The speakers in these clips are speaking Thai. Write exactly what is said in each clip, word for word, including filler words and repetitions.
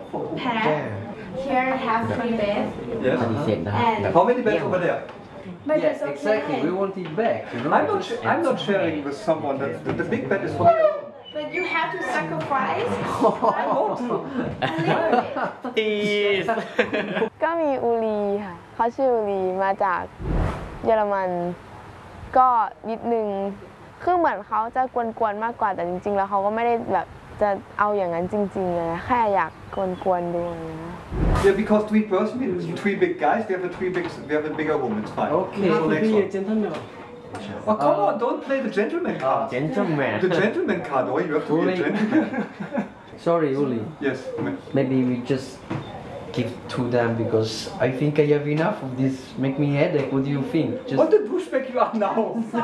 pair. Here have three beds. Yes. And How many beds over there? but Yeah, it's okay. exactly. We want it back. You know? I'm not. Sh I'm not sharing with someone. That the, the big bed is for me alone. But you have to sacrifice I want to. a little bit. อีสก็มีอูรีค่ะเขาชื่ออูรีมาจากเยอรมันก็นิดนึงคือเหมือนเขาจะกวนๆมากกว่าแต่จริงๆแล้วเขาก็ไม่ได้แบบจะเอาอย่างนั้นจริงๆเลยแค่อยากกวนๆดูนะ Yeah, because three person, three big guys. We have a three big. We have a bigger room. It's fine. Okay, So to next be a one. gentleman. Oh come on! Don't play the gentleman card. gentleman The gentleman card. Oh, you have to be a Uli. gentleman. Sorry, Uli. Yes. Maybe we just give to them because I think I have enough of this. Make me headache. What do you think? Just What the douchebag you are now?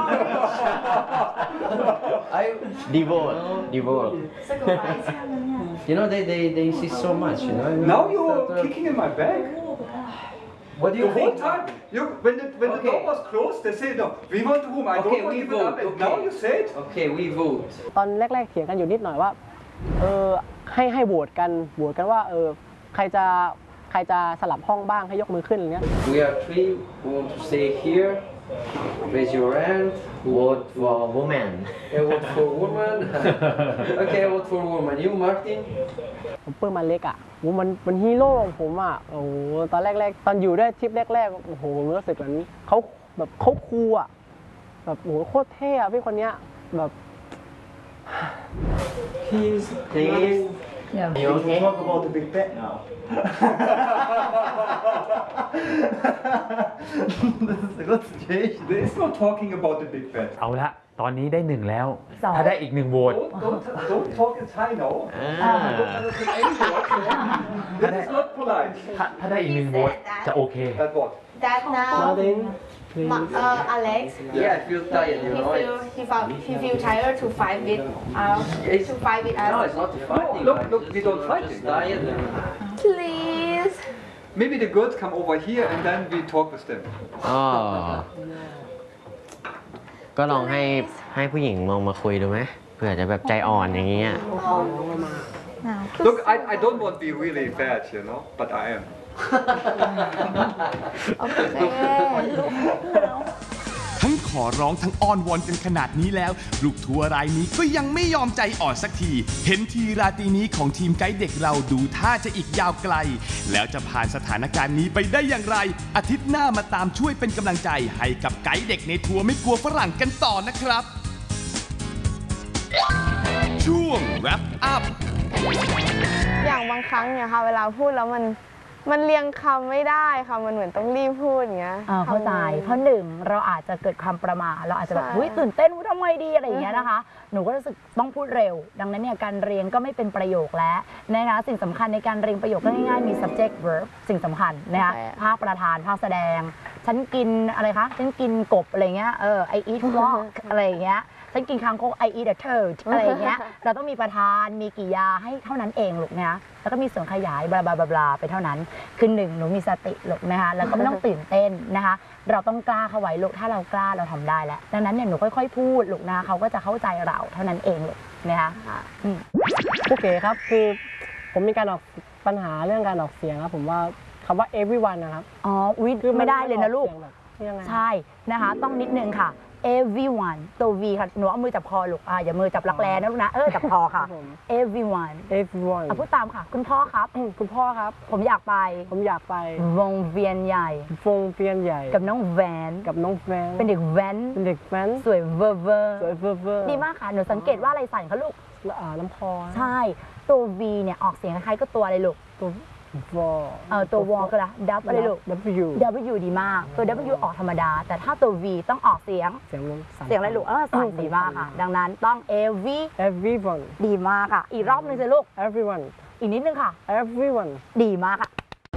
I. ดีโวตดีโวต Sacrifice ใช่ไหมเนี่ย You know they they they insist so much. You know. Now you're kicking in my bag. What do The you whole think? time, you when the when the Okay. door was closed, they say no. We want the room. I Okay, don't want we to give it up. vote, And okay. now you say it. Okay, we vote. ตอนแรกๆเถียงกันอยู่นิดหน่อยว่าเออให้ให้โหวตกันโหวตกันว่าเออใครจะใครจะสลับห้องบ้างให้ยกมือขึ้นอะไรเงี้ย We are three who want to stay here. Raise your hand. vote for woman I vote for woman. Okay, I vote for woman. You, Martin? ผมเปิ้ลมาเล็กอ่ะโหมันมันฮีโร่ของผมอ่ะโอ้โหตอนแรกๆ ตอนอยู่ด้วยทริปแรกๆโอ้โหผมรู้สึกเหมือนเขาแบบเขาคูลอ่ะแบบโอ้โหโคตรเท่อะพี่คนเนี้ยแบบ Please. please Yeah. you okay Talk about the big bed now. This is a good situation. There is no talking about the big bed. เอาละตอนนี้ได้หนึ่งแล้วสองถ้าได้อีกหนึ่งโหวต Don't, don't, don't talk in Thai now. อ่า I don't understand any word. This is not polite. ถ้าถ้าได้อีกหนึ่งโหวตจะโอเค That what? That now Martin please Ma- uh, Alex Yeah, I feel tired, he you know. feel he felt he feel tired to fight with uh, to fight with No, us it's not fighting. look, guys. look, Just, we don't uh, fight just it. tired. please Maybe the girls come over here and then we talk with them. อ๋อก็ลองให้ให้ผู้หญิงลองมาคุยดูไหมเผื่อจะแบบใจอ่อนอย่างเงี้ย Look, I, I don't want to be really bad, you know, but I am. ทั้งขอร้องทั้งอ้อนวอนกันขนาดนี้แล้ว ลูกทัวร์รายนี้ก็ยังไม่ยอมใจอ่อนสักที เห็นทีราตรีนี้ของทีมไกด์เด็กเราดูท่าจะอีกยาวไกล แล้วจะผ่านสถานการณ์นี้ไปได้อย่างไร อาทิตย์หน้ามาตามช่วยเป็นกำลังใจให้กับไกด์เด็กในทัวร์ไม่กลัวฝรั่งกันต่อนะครับ ช่วง wrap up อย่างบางครั้งเนี่ยค่ะเวลาพูดแล้วมันมันเรียงคำไม่ได้ค่ะมันเหมือนต้องรีบพูดอย่างเงี้ยอ่าเข้าใจเพราะหนึ่งเราอาจจะเกิดความประมาทเราอาจจะแบบใช่เฮ้ยตื่นเต้นว่าทำไงดีอะไรอย่างเงี้ยนะคะหนูก็รู้สึกต้องพูดเร็ว ดังนั้นเนี่ยการเรียงก็ไม่เป็นประโยคแล้วนะคะสิ่งสำคัญในการเรียงประโยคก็ง่ายๆมี subject verb สิ่งสำคัญนะคะภาคประธานภาคแสดงฉันกินอะไรคะฉันกินกบอะไรเงี้ยเออ I eat frog อะไรอย่างเงี้ยฉันกินคางคก I eat a turd อะไรอย่างเงี้ยเราต้องมีประธานมีกิริยาให้เท่านั้นเองลูกนะแล้วก็มีส่วนขยายบลาบลาบลาไปเท่านั้นคือหนึ่งหนูมีสติลูกนะคะแล้วก็ไม่ต้องตื่นเต้นนะคะเราต้องกล้าเข้าไว้ลูกถ้าเรากล้าเราทำได้แล้วดังนั้นเนี่ยหนูค่อยๆพูดลูกนะเขาก็จะเข้าใจเราเท่านั้นเองลูกนะคะอืมผู้เก๋ครับคือผมมีการออกปัญหาเรื่องการออกเสียงครับผมว่าคำว่า everyone นะครับอ๋ออุ๊ยไม่ได้เลยนะลูกออสีงแบบยังไงใช่นะคะต้องนิดนึงค่ะ everyone ตัว V ค่ะหนูเอามือจับคอลูกอ่าอย่ามือจับรักแร้นะลูกนะเออจับคอค่ะ everyone everyone อ่ะพูดตามค่ะคุณพ่อครับคุณพ่อครับผมอยากไปผมอยากไปวงเวียนใหญ่วงเวียนใหญ่กับน้องแวนกับน้องแฟนเป็นเด็กแว้นเป็นเด็กแฟนสวยเวอร์เวอร์สวยเวอร์เวอร์ดีมากค่ะหนูสังเกตว่าอะไรสั่นคะลูกแล้วอ่าน้ำพอใช่ตัว V เนี่ยออกเสียงคล้ายๆก็ตัวอะไรลูกตัววอเออตัววอก็ละดับอะไรลูก W W ดีมากตัว W ออกธรรมดา แต่ถ้าตัว V ต้องออกเสียงเสียงลมสั่นเสียงอะไรลูกเออสั่นดีมากค่ะ ดังนั้นต้อง Ev everyone ดีมากค่ะ อีกรอบหนึงสิลูก everyone อีกนิดนึงค่ะ everyone ดีมากค่ะ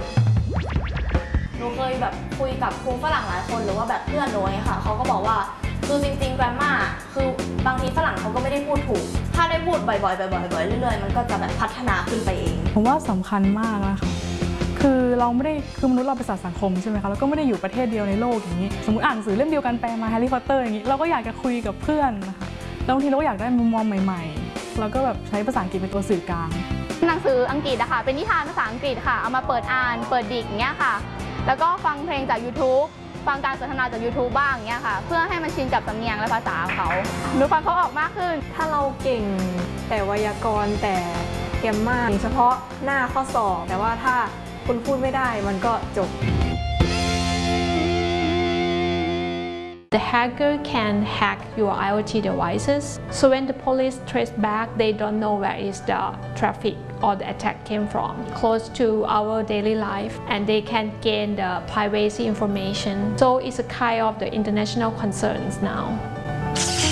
หนูเคยแบบคุยกับครูฝรั่งหลายคนหรือว่าแบบเพื่อนหนูไงค่ะเขาก็บอกว่าคือจริงๆแกรมมาคือบางทีฝรั่งเขาก็ไม่ได้พูดถูก ถ้าได้พูดบ่อยๆบ่อยๆบ่อยๆเรื่อยๆมันก็จะแบบพัฒนาขึ้นไปเองผมว่าสำคัญมากนะคะคือเราไม่ได้คือมนุษย์เราเป็นสัตว์สังคมใช่ไหมคะแล้วก็ไม่ได้อยู่ประเทศเดียวในโลกอย่างนี้สมมติอ่านหนังสือเล่มเดียวกันแปลมาแฮร์รี่พอตเตอร์อย่างนี้เราก็อยากจะคุยกับเพื่อนนะคะแล้วบางทีเราก็อยากได้มุมมองใหม่ๆแล้วก็แบบใช้ภาษาอังกฤษเป็นตัวสื่อกลางหนังสืออังกฤษอะค่ะเป็นนิทานภาษาอังกฤษค่ะเอามาเปิดอ่านเปิดดิกอย่างเงี้ยค่ะแล้วก็ฟังเพลงจาก YouTube ฟังการสนทนาจาก YouTube บ้างอย่างเงี้ยค่ะเพื่อให้มันชินกับสำเนียงและภาษาเขาหนูฟังเขาออกมากขึ้นถ้าเราเก่งแต่ไวยากรณ์แต่แกรมมาเฉพาะหน้าข้อสอบแต่ว่าถ้าคุณพูดไม่ได้มันก็จบ The hacker can hack your IoT devices. So when the police trace back, they don't know where is the traffic or the attack came from. Close to our daily life, and they can gain the privacy information. So it's a kind of the international concerns now.